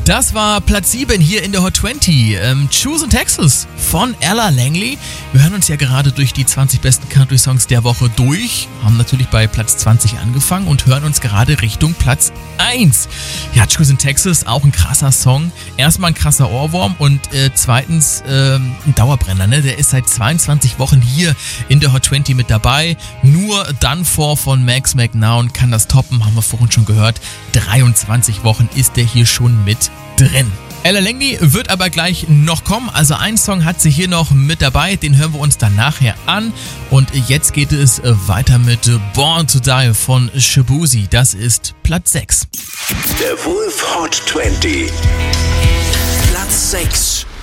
Das war Platz 7 hier in der Hot 20. Choose in Texas von Ella Langley. Wir hören uns ja gerade durch die 20 besten Country-Songs der Woche durch. Haben natürlich bei Platz 20 angefangen und hören uns gerade Richtung Platz 1. Ja, Choose in Texas, auch ein krasser Song. Erstmal ein krasser Ohrwurm und zweitens ein Dauerbrenner. Ne? Der ist seit 22 Wochen hier in der Hot 20 mit dabei. Nur Done For von Max McNown kann das toppen, haben wir vorhin schon gehört. 23 Wochen ist der hier schon mit drin. Ella Langley wird aber gleich noch kommen, also ein Song hat sie hier noch mit dabei, den hören wir uns dann nachher an und jetzt geht es weiter mit Born to Die von Shaboozey, das ist Platz 6. Der Wolf Hot 20, Platz 6.